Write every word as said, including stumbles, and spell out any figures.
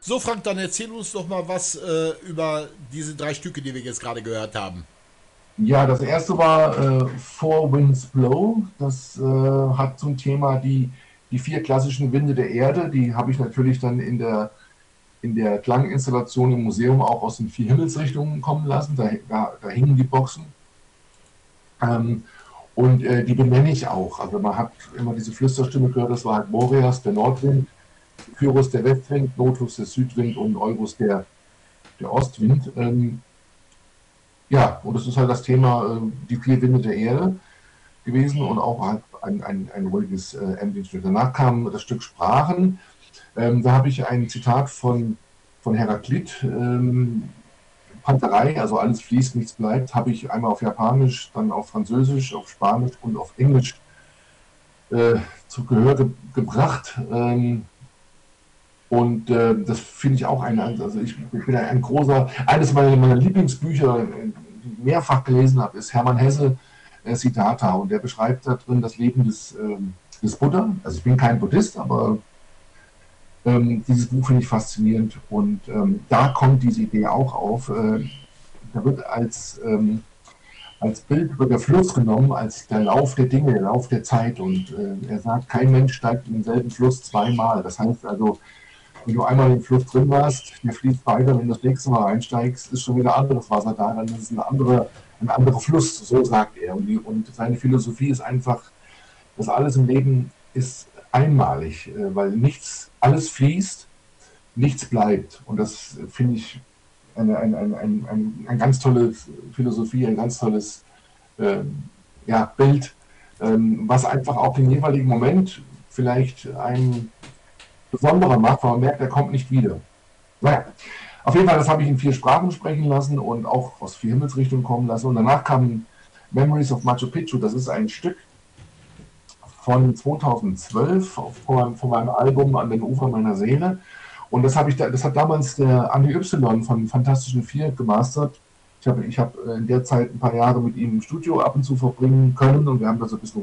So, Frank, dann erzähl uns doch mal was äh, über diese drei Stücke, die wir jetzt gerade gehört haben. Ja, das erste war äh, Four Winds Blow. Das äh, hat zum Thema die, die vier klassischen Winde der Erde. Die habe ich natürlich dann in der, in der Klanginstallation im Museum auch aus den vier Himmelsrichtungen kommen lassen. Da, da, da hingen die Boxen. Ähm, und äh, die benenne ich auch. Also man hat immer diese Flüsterstimme gehört, das war halt Boreas, der Nordwind, Pyrrhus, der Westwind, Notus, der Südwind und Eurus, der, der Ostwind. Ähm, ja, und das ist halt das Thema, äh, die vier Winde der Erde gewesen und auch halt ein, ein, ein ruhiges äh, Ambient-Stück. Danach kam das Stück Sprachen. Ähm, da habe ich ein Zitat von, von Heraklit, ähm, Panterei, also alles fließt, nichts bleibt, habe ich einmal auf Japanisch, dann auf Französisch, auf Spanisch und auf Englisch äh, zu Gehör ge gebracht. Ähm, und äh, das finde ich auch ein, also ich, ich bin ein großer, eines meiner, meiner Lieblingsbücher, äh, die ich mehrfach gelesen habe, ist Hermann Hesse, äh, Siddhartha. Und der beschreibt da drin das Leben des, ähm, des Buddha. Also ich bin kein Buddhist, aber ähm, dieses Buch finde ich faszinierend. Und ähm, da kommt diese Idee auch auf. Äh, da wird als, ähm, als Bild wird der Fluss genommen, als der Lauf der Dinge, der Lauf der Zeit. Und äh, er sagt, kein Mensch steigt in denselben Fluss zweimal. Das heißt also, wenn du einmal im Fluss drin warst, der fließt weiter, wenn du das nächste Mal einsteigst, ist schon wieder anderes Wasser da, dann ist es ein anderer, ein anderer Fluss, so sagt er. Und, die, und seine Philosophie ist einfach, dass alles im Leben ist einmalig, weil nichts, alles fließt, nichts bleibt. Und das finde ich eine, eine, eine, eine, eine, eine ganz tolle Philosophie, ein ganz tolles ähm, ja, Bild, ähm, was einfach auch den jeweiligen Moment vielleicht ein besonderer macht, weil man merkt, er kommt nicht wieder. Naja, auf jeden Fall, das habe ich in vier Sprachen sprechen lassen und auch aus vier Himmelsrichtungen kommen lassen. Und danach kam Memories of Machu Picchu. Das ist ein Stück von zweitausendzwölf von, von meinem Album An den Ufern meiner Seele. Und das, habe ich da, das hat damals der Andi Y von Fantastischen Vier gemastert. Ich habe ich hab in der Zeit ein paar Jahre mit ihm im Studio ab und zu verbringen können und wir haben da so ein bisschen